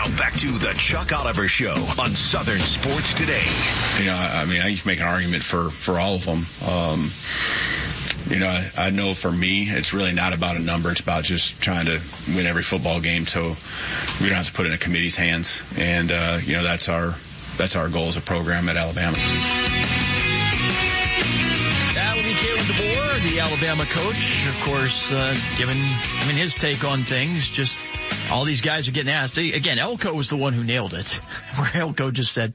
back to the Chuck Oliver Show on Southern Sports Today. I used to make an argument for all of them. I know for me, it's really not about a number. It's about just trying to win every football game so we don't have to put it in a committee's hands. And, that's our goal as a program at Alabama. That will be Kalen DeBoer, the Alabama coach, of course, giving his take on things. Just all these guys are getting asked. Again, Elko was the one who nailed it, where Elko just said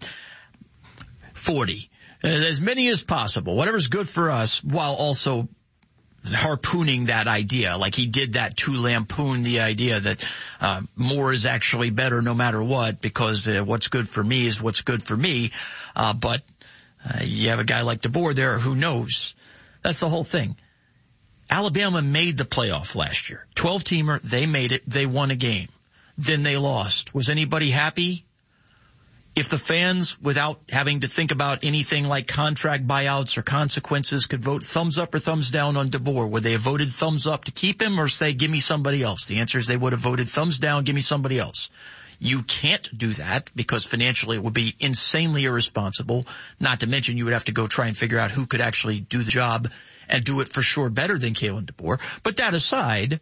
40. As many as possible, whatever's good for us, while also harpooning that idea, like he did that to lampoon the idea that more is actually better no matter what, because what's good for me is what's good for me. But you have a guy like DeBoer there who knows. That's the whole thing. Alabama made the playoff last year. 12-teamer, they made it. They won a game. Then they lost. Was anybody happy? If the fans, without having to think about anything like contract buyouts or consequences, could vote thumbs up or thumbs down on DeBoer, would they have voted thumbs up to keep him or say, give me somebody else? The answer is they would have voted thumbs down, give me somebody else. You can't do that because financially it would be insanely irresponsible, not to mention you would have to go try and figure out who could actually do the job and do it for sure better than Kalen DeBoer. But that aside,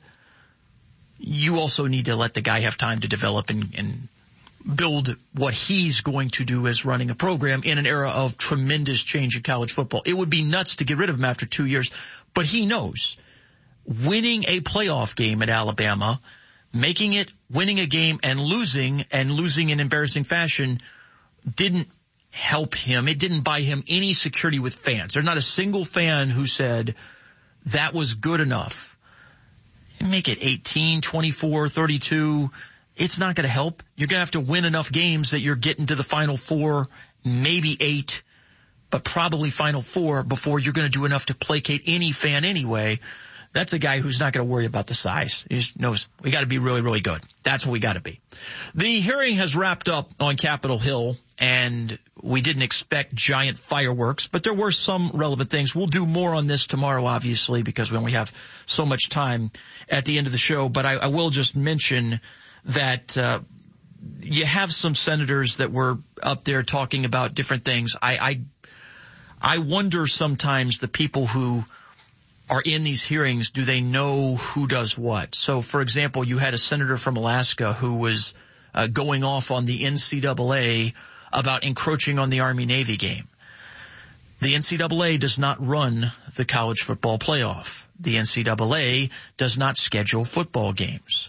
you also need to let the guy have time to develop and build what he's going to do as running a program in an era of tremendous change in college football. It would be nuts to get rid of him after 2 years, but he knows winning a playoff game at Alabama, making it, winning a game and losing in embarrassing fashion didn't help him. It didn't buy him any security with fans. There's not a single fan who said that was good enough. Make it 18, 24, 32. It's not going to help. You're going to have to win enough games that you're getting to the Final Four, maybe 8, but probably Final Four before you're going to do enough to placate any fan anyway. That's a guy who's not going to worry about the size. He just knows we got to be really, really good. That's what we got to be. The hearing has wrapped up on Capitol Hill, and we didn't expect giant fireworks, but there were some relevant things. We'll do more on this tomorrow, obviously, because we only have so much time at the end of the show. But I will just mention that you have some senators that were up there talking about different things. I wonder sometimes the people who are in these hearings, do they know who does what? So, for example, you had a senator from Alaska who was going off on the NCAA about encroaching on the Army-Navy game. The NCAA does not run the college football playoff. The NCAA does not schedule football games.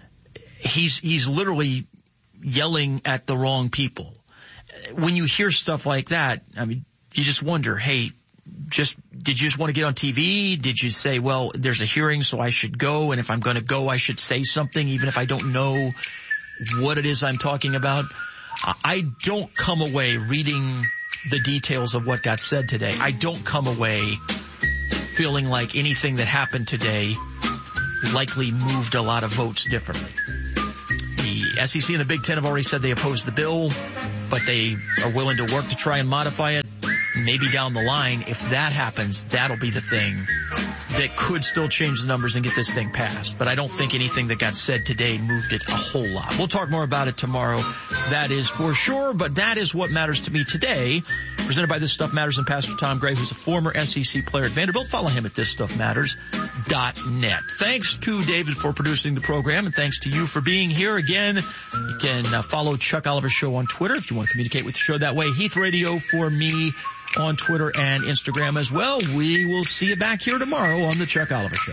He's literally yelling at the wrong people. When you hear stuff like that, I mean, you just wonder, hey, did you just want to get on TV? Did you say, well, there's a hearing, so I should go, and if I'm going to go, I should say something, even if I don't know what it is I'm talking about? I don't come away reading the details of what got said today. I don't come away feeling like anything that happened today likely moved a lot of votes differently. The SEC and the Big Ten have already said they oppose the bill, but they are willing to work to try and modify it. Maybe down the line, if that happens, that'll be the thing that could still change the numbers and get this thing passed. But I don't think anything that got said today moved it a whole lot. We'll talk more about it tomorrow. That is for sure. But that is what matters to me today. Presented by This Stuff Matters and Pastor Tom Gray, who's a former SEC player at Vanderbilt. Follow him at thisstuffmatters.net. Thanks to David for producing the program, and thanks to you for being here. Again, you can follow Chuck Oliver Show on Twitter if you want to communicate with the show that way. Heath Radio for me on Twitter and Instagram as well. We will see you back here tomorrow on the Chuck Oliver Show.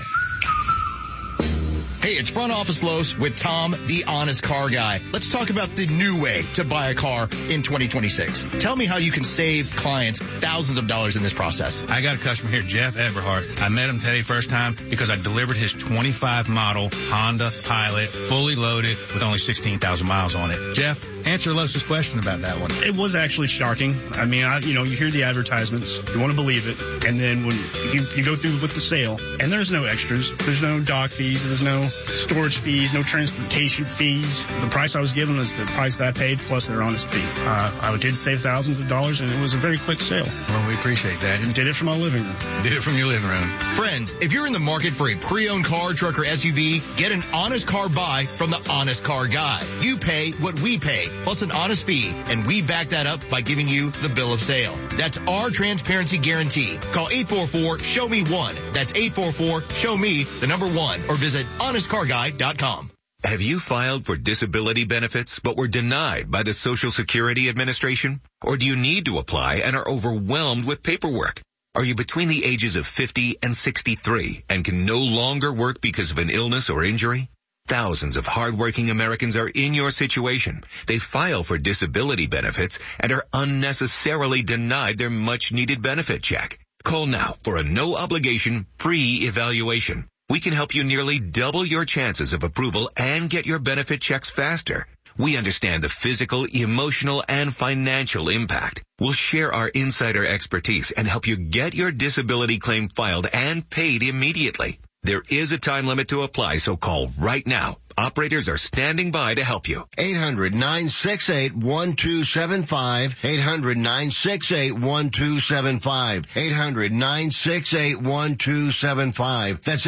Hey, it's Front Office Los with Tom, the honest car guy. Let's talk about the new way to buy a car in 2026. Tell me how you can save clients thousands of dollars in this process. I got a customer here, Jeff Everhart. I met him today first time because I delivered his 25 model Honda Pilot, fully loaded with only 16,000 miles on it. Jeff, answer Los's question about that one. It was actually shocking. I mean, you hear the advertisements, you want to believe it, and then when you go through with the sale, and there's no extras, there's no dock fees, there's no storage fees, no transportation fees. The price I was given was the price that I paid plus their honest fee. I did save thousands of dollars, and it was a very quick sale. Well, we appreciate that. And did it from my living room. Did it from your living room. Friends, if you're in the market for a pre-owned car, truck, or SUV, get an honest car buy from the Honest Car Guy. You pay what we pay, plus an honest fee, and we back that up by giving you the bill of sale. That's our transparency guarantee. Call 844-SHOW-ME-1. That's 844-SHOW-ME-1, or visit honestcarguy.com. Have you filed for disability benefits but were denied by the Social Security Administration? Or do you need to apply and are overwhelmed with paperwork? Are you between the ages of 50 and 63 and can no longer work because of an illness or injury? Thousands of hardworking Americans are in your situation. They file for disability benefits and are unnecessarily denied their much-needed benefit check. Call now for a no-obligation, free evaluation. We can help you nearly double your chances of approval and get your benefit checks faster. We understand the physical, emotional, and financial impact. We'll share our insider expertise and help you get your disability claim filed and paid immediately. There is a time limit to apply, so call right now. Operators are standing by to help you. 800-968-1275. 800-968-1275. 800-968-1275. That's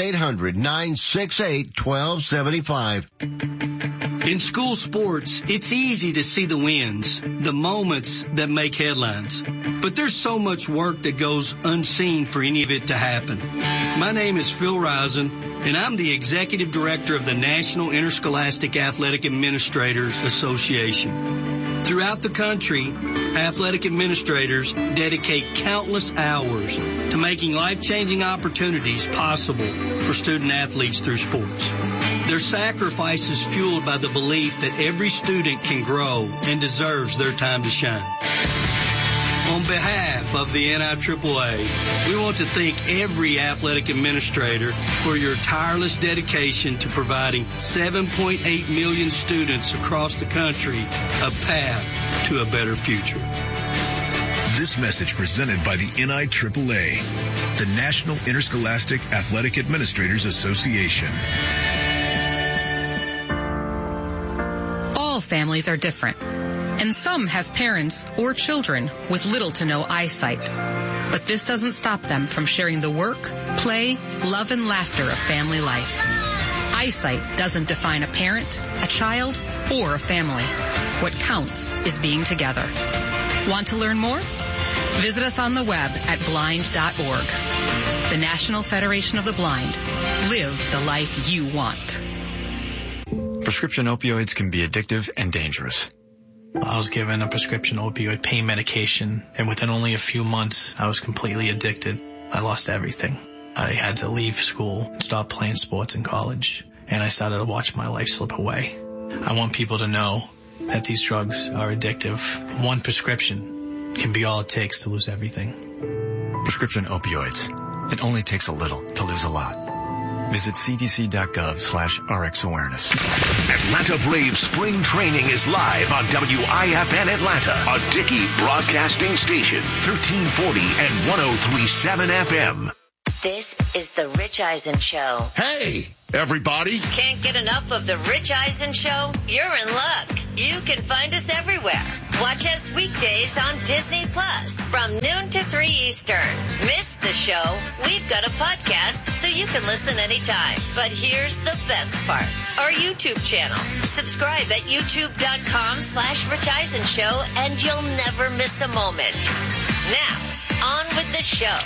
800-968-1275. In school sports, it's easy to see the wins, the moments that make headlines. But there's so much work that goes unseen for any of it to happen. My name is Phil Risen, and I'm the Executive Director of the National Interscholastic Athletic Administrators Association. Throughout the country, athletic administrators dedicate countless hours to making life-changing opportunities possible for student athletes through sports. Their sacrifice is fueled by the belief that every student can grow and deserves their time to shine. On behalf of the NIAAA, we want to thank every athletic administrator for your tireless dedication to providing 7.8 million students across the country a path to a better future. This message presented by the NIAAA, the National Interscholastic Athletic Administrators Association. All families are different, and some have parents or children with little to no eyesight. But this doesn't stop them from sharing the work, play, love, and laughter of family life. Eyesight doesn't define a parent, a child, or a family. What counts is being together. Want to learn more? Visit us on the web at blind.org. The National Federation of the Blind. Live the life you want. Prescription opioids can be addictive and dangerous. I was given a prescription opioid pain medication, and within only a few months, I was completely addicted. I lost everything. I had to leave school, stop playing sports in college, and I started to watch my life slip away. I want people to know that these drugs are addictive. One prescription can be all it takes to lose everything. Prescription opioids. It only takes a little to lose a lot. Visit cdc.gov/RX awareness. Atlanta Braves spring training is live on WIFN Atlanta, a Dickey broadcasting station, 1340 and 103.7 FM. This is the Rich Eisen Show. Hey, everybody. Can't get enough of the Rich Eisen Show? You're in luck. You can find us everywhere. Watch us weekdays on Disney Plus from noon to 3 Eastern. Miss the show? We've got a podcast so you can listen anytime. But here's the best part. Our YouTube channel. Subscribe at youtube.com/Rich Eisen Show and you'll never miss a moment. Now, on with the show.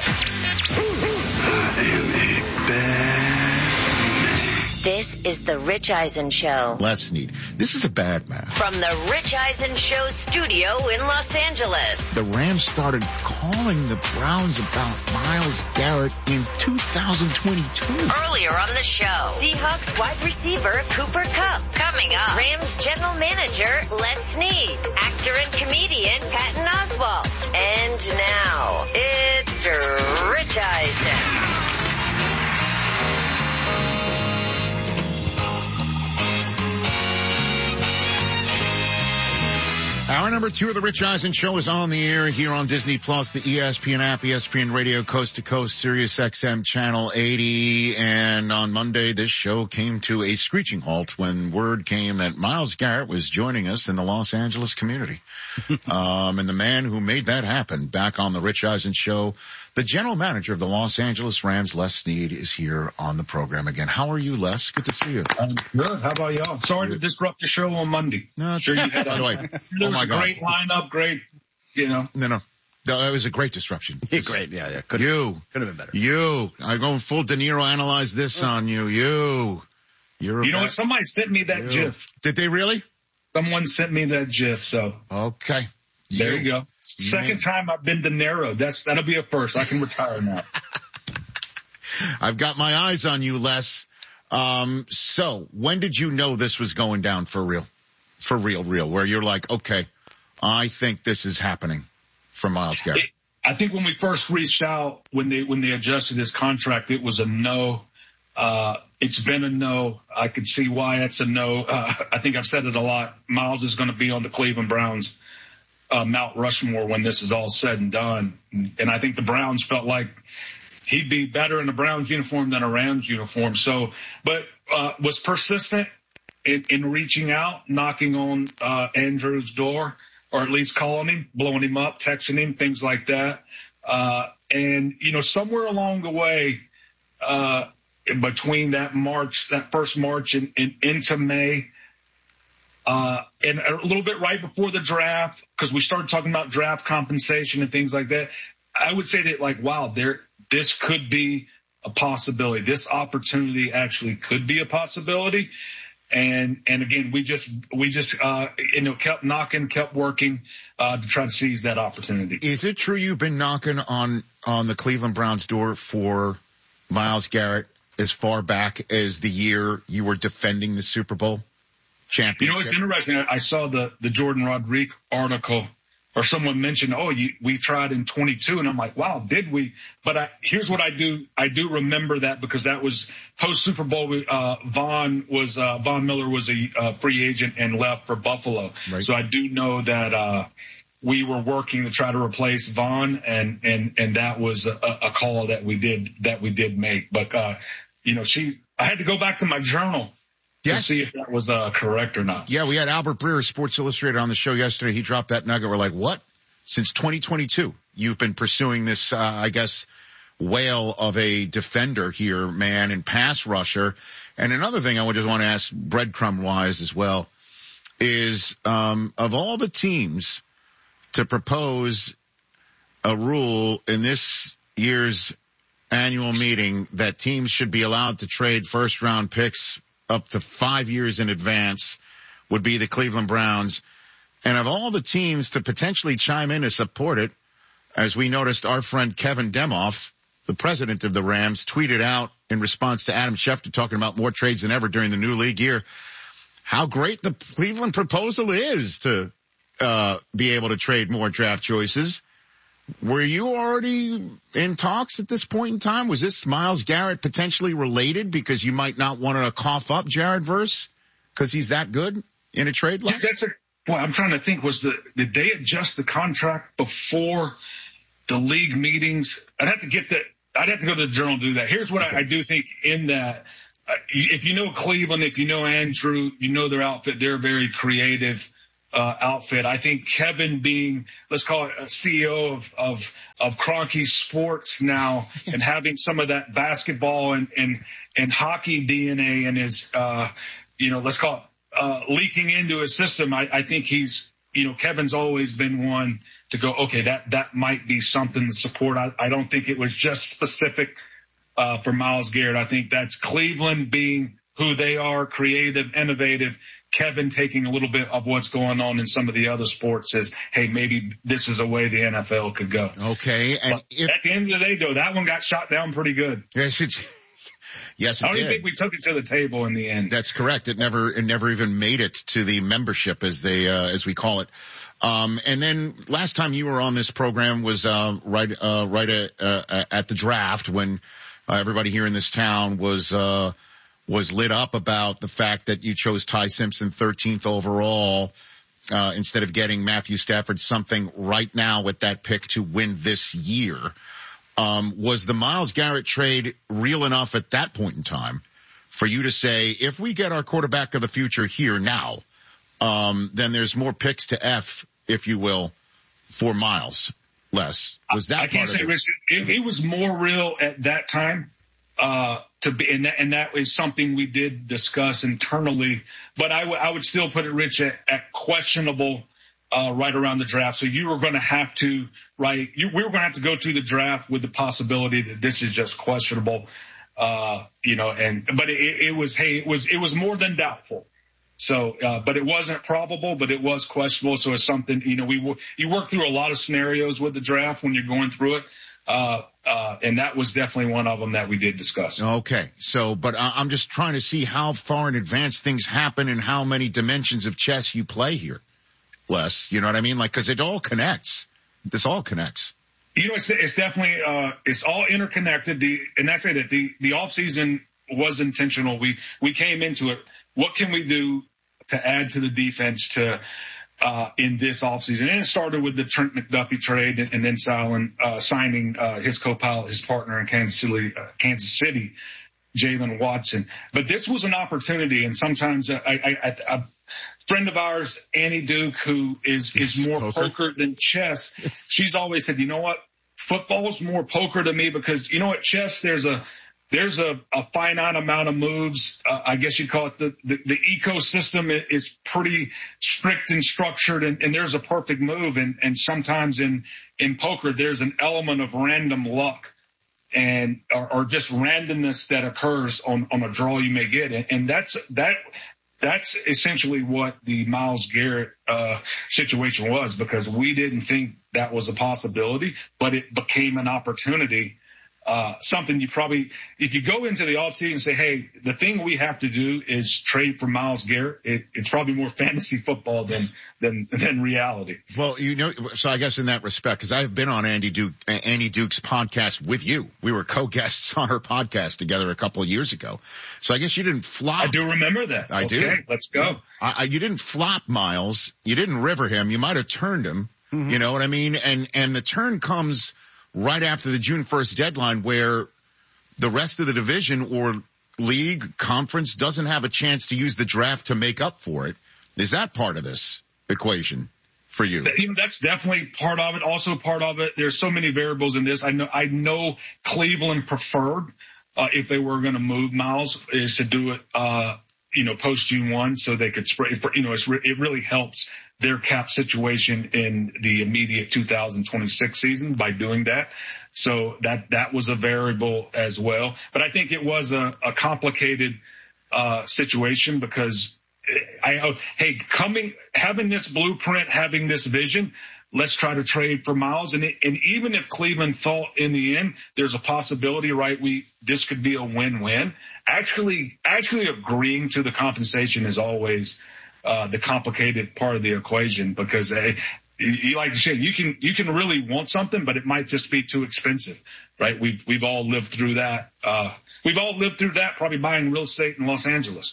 I am a bad man. This is the Rich Eisen Show. Less neat. This is a bad man. From the Rich Eisen Show studio in Los Angeles. The Rams started calling the Browns about Myles Garrett in 2022. Earlier on the show, Seahawks wide receiver Cooper Kupp. Coming up, Rams general manager Les Snead. Actor and comedian Patton Oswalt. And now, it's Rich Eisen. All Hour number 2 of the Rich Eisen Show is on the air here on Disney Plus, the ESPN app, ESPN Radio, coast to coast, Sirius XM channel 80. And on Monday, this show came to a screeching halt when word came that Myles Garrett was joining us in the Los Angeles community. And the man who made that happen back on the Rich Eisen Show, the general manager of the Los Angeles Rams, Les Snead, is here on the program again. How are you, Les? Good to see you. I'm good. How about y'all? Sorry to disrupt the show on Monday. No, sure you had by the way, oh my God, great lineup, great, No, it was a great disruption. Great, yeah. Could have been better. I'm going full De Niro analyze this on you. You're you know what? Somebody sent me that GIF. Did they really? Someone sent me that GIF, so. Okay. There you go. Second time I've been De Niro. That'll be a first. I can retire now. I've got my eyes on you, Les. So when did you know this was going down for real? For real, where you're like, okay, I think this is happening for Myles Garrett. I think when we first reached out, when they adjusted his contract, it was a no. It's been a no. I could see why it's a no. I think I've said it a lot. Myles is going to be on the Cleveland Browns Mount Rushmore when this is all said and done. And I think the Browns felt like he'd be better in a Browns uniform than a Rams uniform. So, but was persistent in reaching out, knocking on Andrew's door, or at least calling him, blowing him up, texting him, things like that. And, somewhere along the way, between that first March and into May, and a little bit right before the draft, because we started talking about draft compensation and things like that, I would say that, wow, this could be a possibility. This opportunity actually could be a possibility. And again, we just kept knocking, kept working, to try to seize that opportunity. Is it true you've been knocking on the Cleveland Browns door for Myles Garrett as far back as the year you were defending the Super Bowl championship? It's interesting. I saw the Jordan Rodriguez article, or someone mentioned, we tried in 22. And I'm like, wow, did we? But here's what I do. I do remember that because that was post Super Bowl. Von Miller was a free agent and left for Buffalo. Right. So I do know that, we were working to try to replace Von, and that was a call that we did make. But, I had to go back to my journal. Yes. To see if that was correct or not. Yeah, we had Albert Breer, Sports Illustrated, on the show yesterday. He dropped that nugget. We're like, what? Since 2022, you've been pursuing this, whale of a defender here, man, and pass rusher. And another thing I just want to ask, breadcrumb-wise as well, is of all the teams to propose a rule in this year's annual meeting that teams should be allowed to trade first-round picks up to 5 years in advance, would be the Cleveland Browns. And of all the teams to potentially chime in to support it, as we noticed, our friend Kevin Demoff, the president of the Rams, tweeted out in response to Adam Schefter talking about more trades than ever during the new league year, how great the Cleveland proposal is to be able to trade more draft choices. Were you already in talks at this point in time? Was this Myles Garrett potentially related because you might not want to cough up Jared Verse because he's that good in a trade? Yeah, I'm trying to think. Did they adjust the contract before the league meetings? I'd have to go to the Journal to do that. Here's what I do think in that. If you know Cleveland, if you know Andrew, you know their outfit. They're very creative. Outfit. I think Kevin being, let's call it a CEO of Kroenke Sports now, and having some of that basketball and hockey DNA in his, let's call it, leaking into his system. I think he's, Kevin's always been one to go, okay, that might be something to support. I don't think it was just specific, for Myles Garrett. I think that's Cleveland being who they are, creative, innovative. Kevin taking a little bit of what's going on in some of the other sports as, hey, maybe this is a way the NFL could go. Okay. And at the end of the day, though, that one got shot down pretty good. Yes, it I don't even think we took it to the table in the end. That's correct. It never even made it to the membership, as we call it. And then last time you were on this program was right at the draft, when everybody here in this town was lit up about the fact that you chose Ty Simpson 13th overall instead of getting Matthew Stafford something right now with that pick to win this year. Was the Myles Garrett trade real enough at that point in time for you to say, if we get our quarterback of the future here now, then there's more picks to F, if you will, for Myles? Les, was that I can't say, Rich, it was more real at that time, and that is something we did discuss internally, but I would still put it, Rich, at questionable, right around the draft. So you were going to have to, we were going to have to go through the draft with the possibility that this is just questionable, but it was more than doubtful. So, but it wasn't probable, but it was questionable. So it's something, you work through a lot of scenarios with the draft when you're going through it. And that was definitely one of them that we did discuss. Okay. So, but I'm just trying to see how far in advance things happen and how many dimensions of chess you play here, Les. You know what I mean? Like, cause it all connects. This all connects. It's definitely, it's all interconnected. And I say that the off season was intentional. We came into it. What can we do to add to the defense in this offseason? And it started with the Trent McDuffie trade and then signing his co-pilot, his partner in Kansas City, Jalen Watson. But this was an opportunity, and sometimes a friend of ours, Annie Duke, who is more poker than chess, she's always said, you know what, football's more poker to me because, you know what, chess, there's a finite amount of moves. I guess you'd call it the ecosystem is pretty strict and structured, and there's a perfect move. And sometimes in poker, there's an element of random luck and or just randomness that occurs on a draw you may get. And that's essentially what the Myles Garrett situation was, because we didn't think that was a possibility, but it became an opportunity. Something you probably, if you go into the offseason and say, hey, the thing we have to do is trade for Myles Garrett, it's probably more fantasy football than reality. Well, so I guess in that respect, because I've been on Annie Duke's podcast with you. We were co-guests on her podcast together a couple of years ago. So I guess you didn't flop. I do remember that. I do. Let's go. You didn't flop Myles. You didn't river him. You might have turned him. Mm-hmm. You know what I mean? And the turn comes right after the June 1st deadline, where the rest of the division or league conference doesn't have a chance to use the draft to make up for it. Is that part of this equation for you? That's definitely part of it. Also part of it, there's so many variables in this. I know Cleveland preferred, if they were going to move Myles, is to do it, post June 1, so they could spread, it really helps their cap situation in the immediate 2026 season by doing that. So that was a variable as well. But I think it was a complicated situation because having this blueprint, having this vision, let's try to trade for Myles. And even if Cleveland thought in the end there's a possibility, right, this could be a win-win. Actually agreeing to the compensation is always the complicated part of the equation, because you like to say you can really want something, but it might just be too expensive, right? We've all lived through that. We've all lived through that, probably buying real estate in Los Angeles.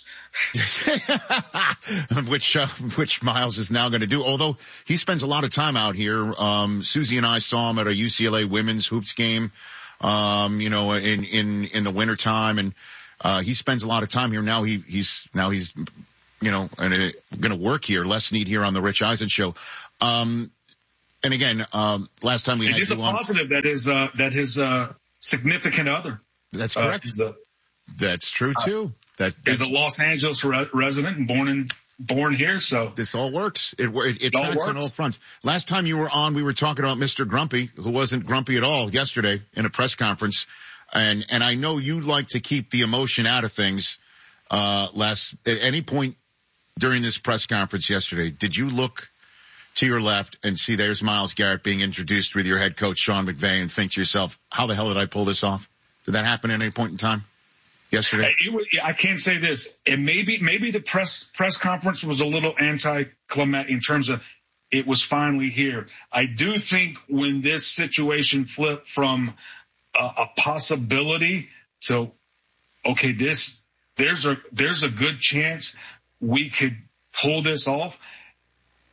which Myles is now going to do, although he spends a lot of time out here. Susie and I saw him at a UCLA women's hoops game, in the winter time, and he spends a lot of time here. Now he's and going to work here. Less need here on the Rich Eisen show. And again, last time we had you on. It is a positive that his significant other. That's correct. That's true too. Is a Los Angeles resident and born here. So this all works. It tracks on all fronts. Last time you were on, we were talking about Mr. Grumpy, who wasn't grumpy at all yesterday in a press conference. And I know you like to keep the emotion out of things. At any point during this press conference yesterday, did you look to your left and see there's Myles Garrett being introduced with your head coach, Sean McVay, and think to yourself, how the hell did I pull this off? Did that happen at any point in time yesterday? I can't say this. And maybe the press conference was a little anticlimactic in terms of it was finally here. I do think when this situation flipped from a possibility to, okay, there's a good chance we could pull this off.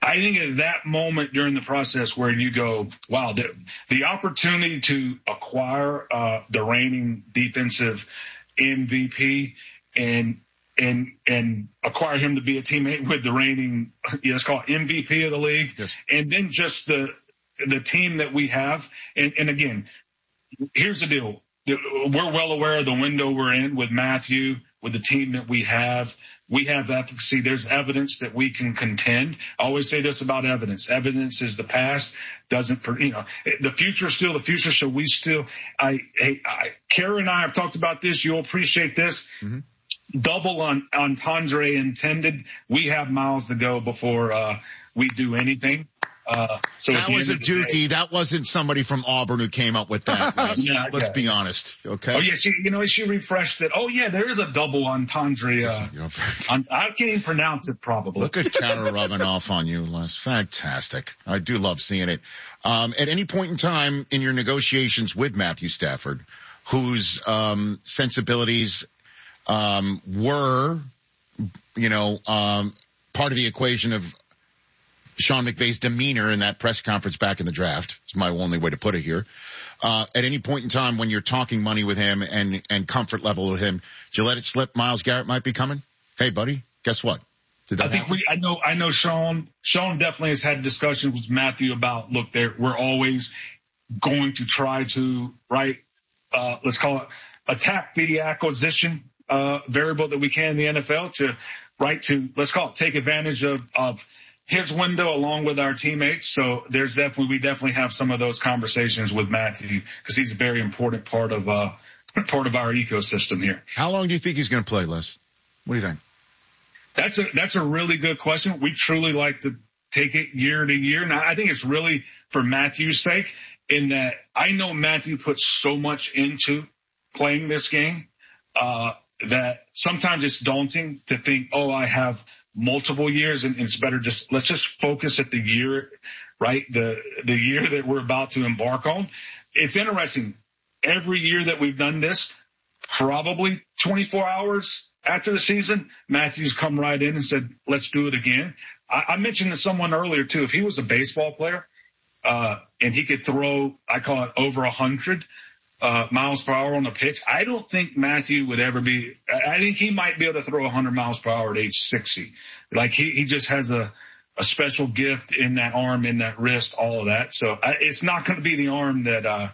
I think at that moment during the process where you go, wow, the opportunity to acquire the reigning defensive MVP and acquire him to be a teammate with the reigning, let's call it MVP of the league, yes. And then just the team that we have. And again, here's the deal. We're well aware of the window we're in with Matthew, with the team that we have. We have efficacy. There's evidence that we can contend. I always say this about evidence. Evidence is the past. The future is still the future. So we still, Kara and I have talked about this. You'll appreciate this. Mm-hmm. Double entendre intended. We have miles to go before we do anything. So that was a dookie. That wasn't somebody from Auburn who came up with that. Let's be honest. Okay. Oh yeah. She refreshed it. Oh yeah, there is a double entendre. I can't even pronounce it probably. Look at Kara rubbing off on you, Les. Fantastic. I do love seeing it. At any point in time in your negotiations with Matthew Stafford, whose, sensibilities, were, part of the equation of Sean McVay's demeanor in that press conference back in the draft. It's my only way to put it here. At any point in time when you're talking money with him and comfort level with him, did you let it slip Myles Garrett might be coming? Hey, buddy, guess what? I know Sean definitely has had discussions with Matthew about, look, we're always going to try to, let's call it attack the acquisition, variable that we can in the NFL to, let's call it take advantage of his window along with our teammates. So we definitely have some of those conversations with Matthew because he's a very important part of our ecosystem here. How long do you think he's going to play, Les? What do you think? That's a really good question. We truly like to take it year to year. Now, I think it's really for Matthew's sake in that I know Matthew puts so much into playing this game, that sometimes it's daunting to think, I have multiple years and it's better let's just focus at the year, right? The year that we're about to embark on. It's interesting. Every year that we've done this, probably 24 hours after the season, Matthew's come right in and said, let's do it again. I mentioned to someone earlier too, if he was a baseball player, and he could throw, I call it over 100, miles per hour on the pitch. I don't think Matthew would ever be, I think he might be able to throw 100 miles per hour at age 60. Like he just has a special gift in that arm, in that wrist, all of that. So it's not going to be the arm that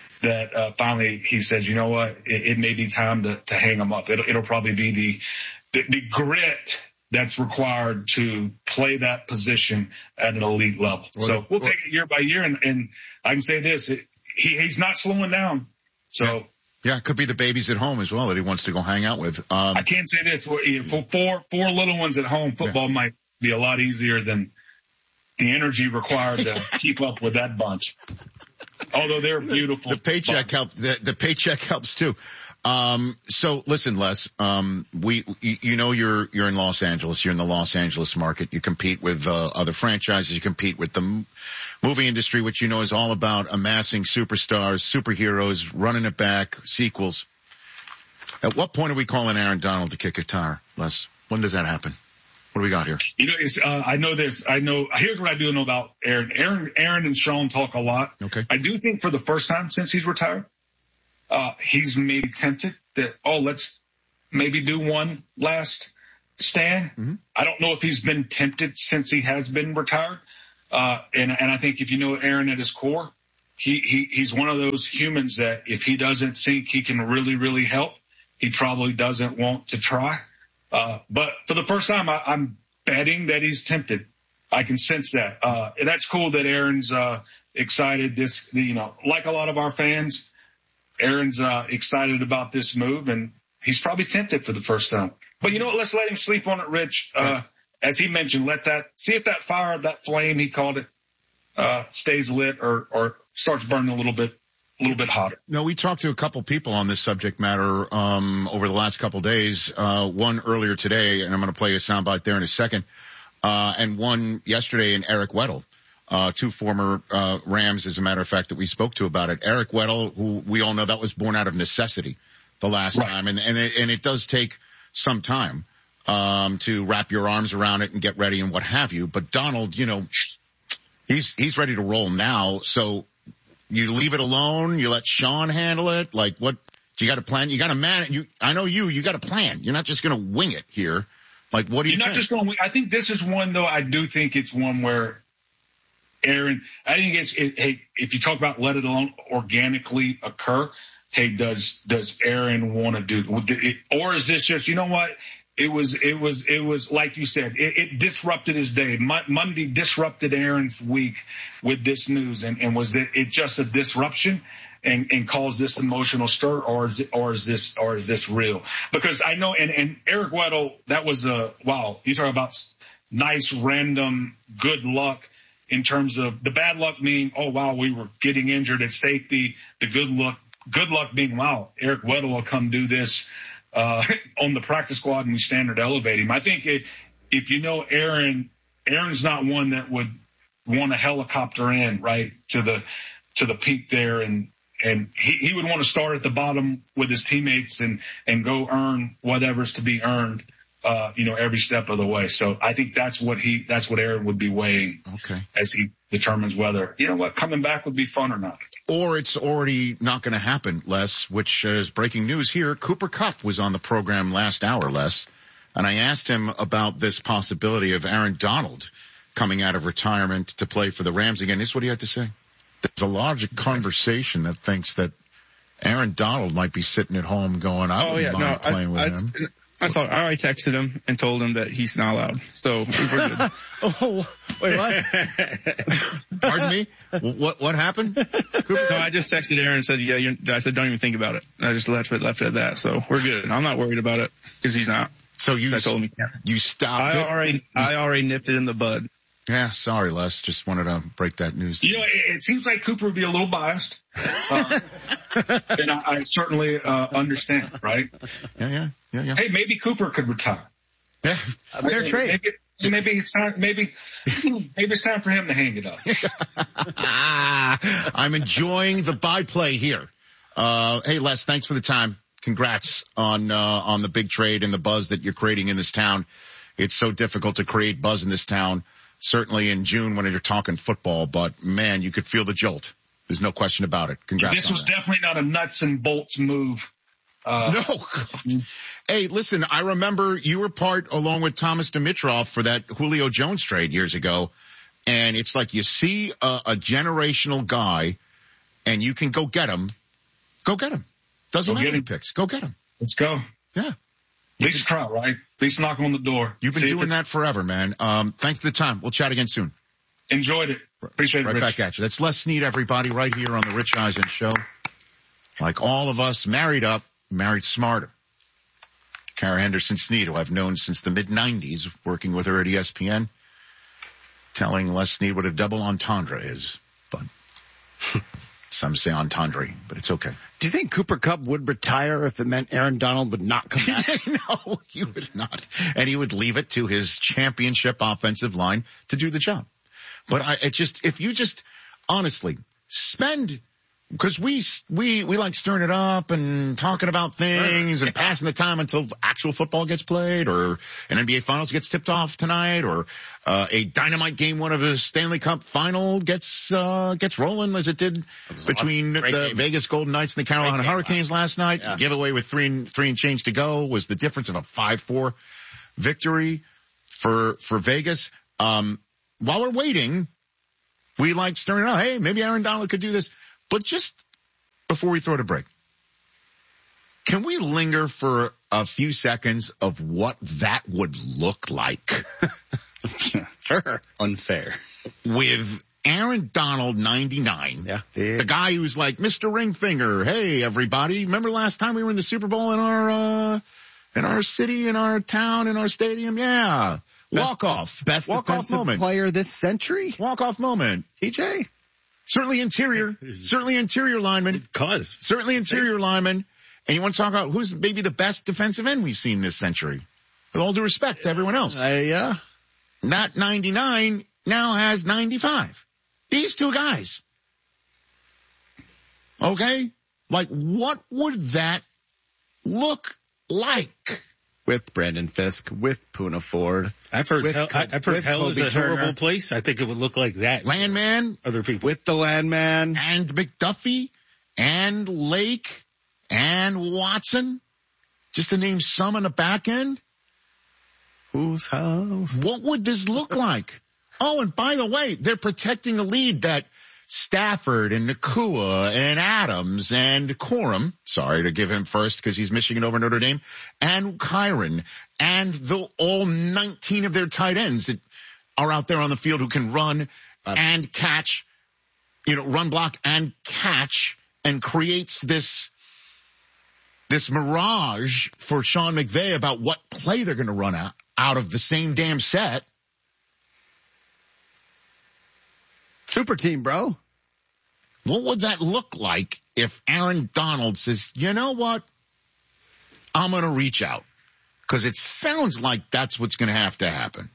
finally he says, you know what, it may be time to hang him up. It'll probably be the grit that's required to play that position at an elite level. So we'll take it year by year. And I can say this, he's not slowing down. So yeah, it could be the babies at home as well that he wants to go hang out with. I can't say this for four little ones at home. Football might be a lot easier than the energy required to keep up with that bunch. Although they're beautiful. The paycheck helps. The paycheck helps too. So listen, Les, you're in Los Angeles. You're in the Los Angeles market. You compete with other franchises. You compete with the movie industry, which you know is all about amassing superstars, superheroes, running it back, sequels. At what point are we calling Aaron Donald to kick a tire, Les? When does that happen? What do we got here? I know this. Here's what I do know about Aaron. Aaron and Sean talk a lot. Okay. I do think for the first time since he's retired, he's maybe tempted that, let's maybe do one last stand. Mm-hmm. I don't know if he's been tempted since he has been retired. And I think if you know Aaron at his core, he's one of those humans that if he doesn't think he can really, really help, he probably doesn't want to try. But for the first time, I'm betting that he's tempted. I can sense that. And that's cool that Aaron's, excited like a lot of our fans, Aaron's, excited about this move and he's probably tempted for the first time. But you know what? Let's let him sleep on it, Rich. As he mentioned, see if that fire, that flame, he called it, stays lit or starts burning a little bit hotter. No, we talked to a couple people on this subject matter, over the last couple days. One earlier today, and I'm going to play a soundbite there in a second. And one yesterday in Eric Weddle, two former, Rams, as a matter of fact, that we spoke to about it. Eric Weddle, who we all know that was born out of necessity the last time. And it does take some time. to wrap your arms around it and get ready and what have you. But Donald, he's ready to roll now. So you leave it alone. You let Sean handle it. Like, what? Do you got a plan? You got a man. I know you got a plan. You're not just going to wing it here. Like, what do you think? You're not just going to wing. I think this is one, though. I do think it's one where Aaron, I think hey, if you talk about let it alone organically occur, hey, does Aaron want to do it? Or is this just, you know what? It was like you said, it disrupted his day. Monday disrupted Aaron's week with this news. And was it just a disruption and caused this emotional stir, or is this real? Because I know, and Eric Weddle, that was wow. You talk about nice, random, good luck in terms of the bad luck being, oh wow, we were getting injured at safety. The good luck being, wow, Eric Weddle will come do this on the practice squad and we standard elevate him. I think if you know Aaron's not one that would want to helicopter in right to the peak there, and he would want to start at the bottom with his teammates and go earn whatever's to be earned, every step of the way. So I think that's what Aaron would be weighing as he determines whether, coming back would be fun or not. Or it's already not going to happen, Les, which is breaking news here. Cooper Kupp was on the program last hour, Les, and I asked him about this possibility of Aaron Donald coming out of retirement to play for the Rams again. This is what he had to say. There's a larger conversation that thinks that Aaron Donald might be sitting at home going, I wouldn't mind playing with him. I already texted him and told him that he's not allowed. So we're good. Oh, wait, what? Pardon me? What happened? No, I just texted Aaron and said, I said, don't even think about it. I just left it at that. So we're good. I'm not worried about it because he's not. So I told him you stopped it? I already nipped it in the bud. Yeah, sorry, Les. Just wanted to break that news. It seems like Cooper would be a little biased. And I certainly understand, right? Yeah. Hey, maybe Cooper could retire. Yeah, fair trade. Maybe it's time. Maybe it's time for him to hang it up. I'm enjoying the byplay here. Hey, Les, thanks for the time. Congrats on the big trade and the buzz that you're creating in this town. It's so difficult to create buzz in this town. Certainly in June when you're talking football, but man, you could feel the jolt. There's no question about it. Congrats. This was definitely not a nuts and bolts move. No. Hey, listen, I remember you were part along with Thomas Dimitroff for that Julio Jones trade years ago. And it's like you see a generational guy and you can go get him. Go get him. Doesn't matter who picks. Go get him. Let's go. Yeah. At least try, right? At least knock on the door. You've been doing that forever, man. Thanks for the time. We'll chat again soon. Enjoyed it. Appreciate it, Right Rich. back at you. That's Les Snead, everybody, right here on the Rich Eisen Show. Like all of us, married up, married smarter. Kara Henderson Snead, who I've known since the mid-'90s, working with her at ESPN, telling Les Snead what a double entendre is. But some say entendre, but it's okay. Do you think Cooper Kupp would retire if it meant Aaron Donald would not come back? No, he would not. And he would leave it to his championship offensive line to do the job. But if you just honestly spend, because we like stirring it up and talking about things and passing the time until actual football gets played, or an NBA Finals gets tipped off tonight, or a dynamite game one of the Stanley Cup final gets rolling as it did between the Vegas Golden Knights and the Carolina Hurricanes last night. Yeah. Giveaway with three and change to go was the difference of a 5-4 victory for Vegas. While we're waiting, we like stirring it up. Hey, maybe Aaron Donald could do this. But just before we throw to break, can we linger for a few seconds of what that would look like? Sure. Unfair. With Aaron Donald, 99. Yeah. The guy who's like Mr. Ringfinger. Hey, everybody. Remember last time we were in the Super Bowl in our city, in our town, in our stadium? Yeah. Walk-off. Best walk-off moment. Player this century? Walk-off moment. TJ? Certainly interior lineman. Certainly interior lineman. And you want to talk about who's maybe the best defensive end we've seen this century? With all due respect to everyone else. Yeah. Not 99, now has 95. These two guys. Okay? Like, what would that look like? with Brandon Fisk, with Poona Ford. I've heard hell is a Turner. horrible place. I think it would look like that. Landman. Other people. With the Landman. And McDuffie. And Lake. And Watson. Just to name some on the back end. Whose house? What would this look like? Oh, and by the way, they're protecting a lead that Stafford and Nakua and Adams and Corum, sorry to give him first because he's Michigan over Notre Dame, and Kyron, and all 19 of their tight ends that are out there on the field who can run and catch, run, block, and catch, and creates this mirage for Sean McVay about what play they're going to run out of the same damn set. Super team, bro. What would that look like if Aaron Donald says, you know what? I'm going to reach out. Because it sounds like that's what's going to happen.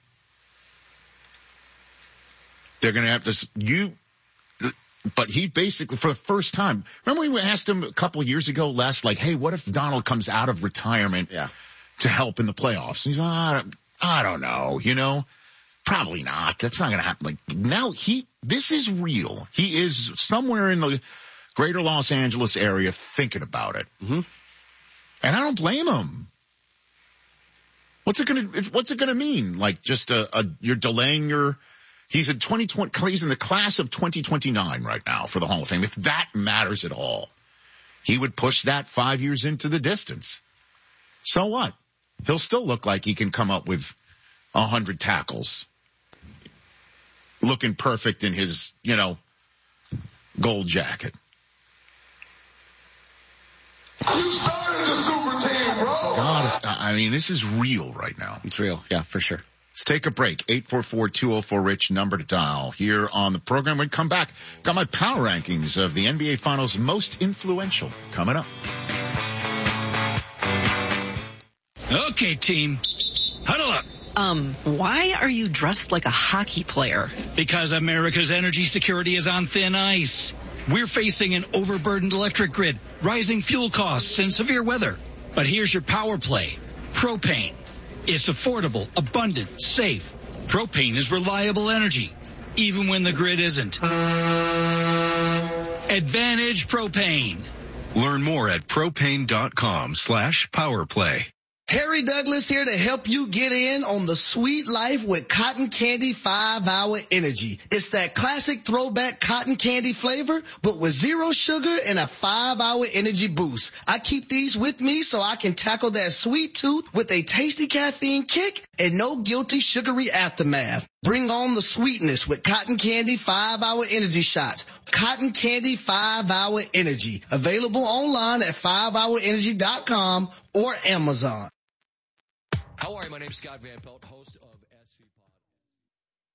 They're going to have to, but he basically, for the first time, remember we asked him a couple of years ago, Les, like, hey, what if Donald comes out of retirement to help in the playoffs? And he's like, I don't know, Probably not. That's not going to happen. Like now this is real. He is somewhere in the greater Los Angeles area thinking about it. Mm-hmm. And I don't blame him. What's it going to mean? Like just you're delaying he's in 2020, he's in the class of 2029 right now for the Hall of Fame. If that matters at all, he would push that 5 years into the distance. So what? He'll still look like he can come up with 100 tackles. Looking perfect in his, gold jacket. You started the super team, bro. God, this is real right now. It's real. Yeah, for sure. Let's take a break. 844-204-RICH, number to dial here on the program. When we come back, got my power rankings of the NBA Finals most influential coming up. Okay, team. Huddle up. Why are you dressed like a hockey player? Because America's energy security is on thin ice. We're facing an overburdened electric grid, rising fuel costs, and severe weather. But here's your power play. Propane. It's affordable, abundant, safe. Propane is reliable energy, even when the grid isn't. Advantage Propane. Learn more at propane.com/powerplay. Harry Douglas here to help you get in on the sweet life with Cotton Candy 5-Hour Energy. It's that classic throwback cotton candy flavor, but with zero sugar and a 5-hour energy boost. I keep these with me so I can tackle that sweet tooth with a tasty caffeine kick and no guilty sugary aftermath. Bring on the sweetness with Cotton Candy 5-Hour Energy Shots. Cotton Candy 5-Hour Energy. Available online at 5hourenergy.com or Amazon. How are you? My name's Scott Van Pelt, host of